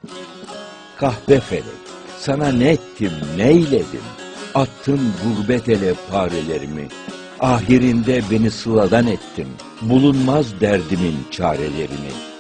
Kahpe felek, sana ne ettim, neyledim? Attın gurbet ele parelerimi. Ahirinde beni sıladan ettin, bulunmaz derdimin çarelerini.